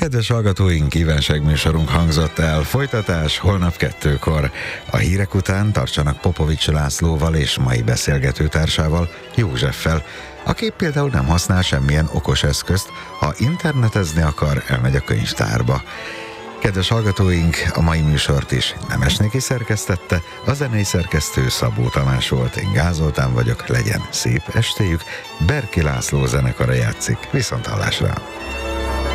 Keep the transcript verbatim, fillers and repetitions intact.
Kedves hallgatóink, kívánság műsorunk hangzott el. Folytatás holnap kettőkor. A hírek után tartsanak Popovics Lászlóval és mai beszélgetőtársával, Józseffel, aki például nem használ semmilyen okos eszközt, ha internetezni akar, elmegy a könyvtárba. Kedves hallgatóink, a mai műsort is Nemesnéki szerkesztette, a zenei szerkesztő Szabó Tamás volt, én Gáz Zoltán vagyok, legyen szép estéjük, Berki László zenekara játszik, viszonthallásra!